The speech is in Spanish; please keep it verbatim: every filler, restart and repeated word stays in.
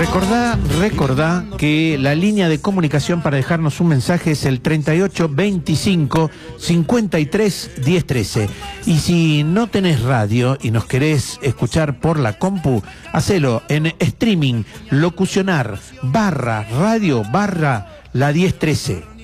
Recordá, recordá que la línea de comunicación para dejarnos un mensaje es el treinta y ocho veinticinco cincuenta y tres diez trece. Y si no tenés radio y nos querés escuchar por la compu, hacelo en streaming, locucionar, barra, radio, barra, la diez trece.